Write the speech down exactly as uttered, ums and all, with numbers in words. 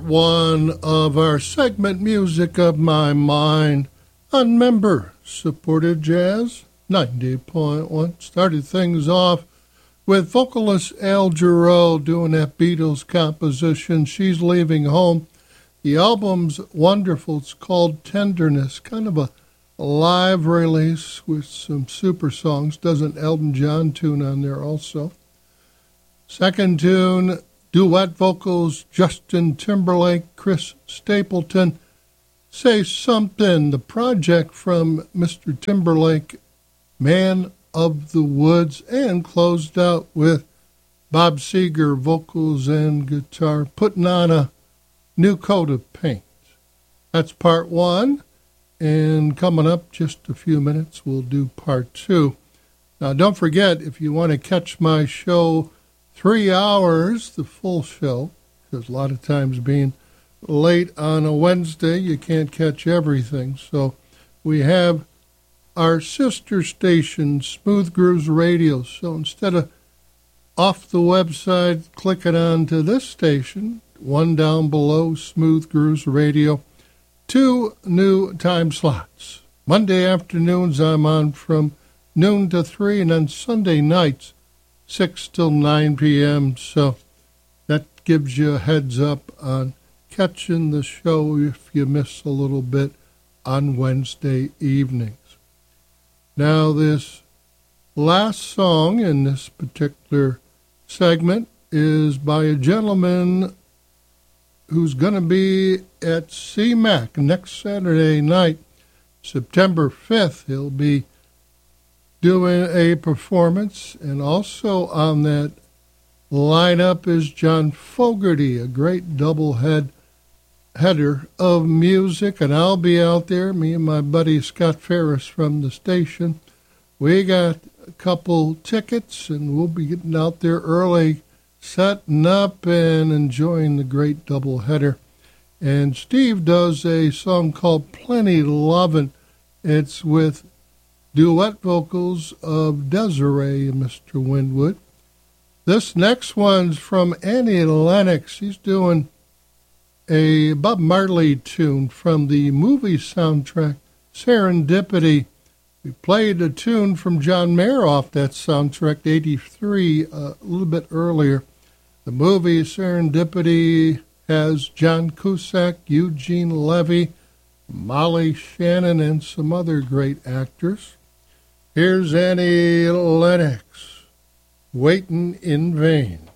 One of our segment Music of My Mind on member-supported jazz ninety point one. Started things off with vocalist Al Jarreau doing that Beatles composition, She's Leaving Home. The album's wonderful. It's called Tenderness, kind of a live release with some super songs. Does an Elton John tune on there also. Second tune, duet vocals, Justin Timberlake, Chris Stapleton, Say Something, the project from Mister Timberlake, Man of the Woods, and closed out with Bob Seger, vocals and guitar, Putting on a New Coat of Paint. That's part one, and coming up just a few minutes, we'll do part two. Now, don't forget, if you want to catch my show three hours, the full show, because a lot of times being late on a Wednesday, you can't catch everything. So we have our sister station, Smooth Grooves Radio. So instead of off the website, clicking on to this station, one down below, Smooth Grooves Radio, two new time slots. Monday afternoons, I'm on from noon to three, and then Sunday nights, six till nine p.m., so that gives you a heads up on catching the show if you miss a little bit on Wednesday evenings. Now, this last song in this particular segment is by a gentleman who's going to be at C MAC next Saturday night, September fifth. He'll be doing a performance, and also on that lineup is John Fogerty, a great double head header of music, and I'll be out there, me and my buddy Scott Ferris from the station. We got a couple tickets, and we'll be getting out there early, setting up and enjoying the great double header. And Steve does a song called Plenty Lovin'. It's with duet vocals of Desiree and Mister Winwood. This next one's from Annie Lennox. She's doing a Bob Marley tune from the movie soundtrack, Serendipity. We played a tune from John Mayer off that soundtrack, eighty-three, uh, a little bit earlier. The movie Serendipity has John Cusack, Eugene Levy, Molly Shannon, and some other great actors. Here's Annie Lennox, Waiting in Vain.